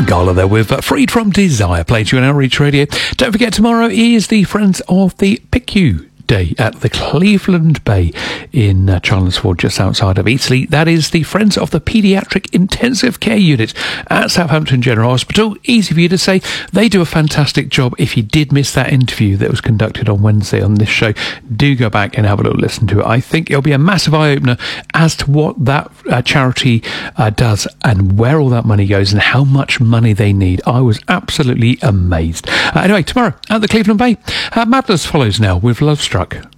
Gala there with Freed From Desire, played to you on Outreach Radio. Don't forget, tomorrow is the Friends of the PICU Day at the Cleveland Bay in Chelmsford, just outside of Eastleigh. That is the Friends of the Paediatric Intensive Care Unit at Southampton General Hospital. Easy for you to say. They do a fantastic job. If you did miss that interview that was conducted on Wednesday on this show, do go back and have a little listen to it. I think it'll be a massive eye-opener as to what that charity does and where all that money goes and how much money they need. I was absolutely amazed. Anyway, tomorrow at the Cleveland Bay, Madness follows now with Love Struck.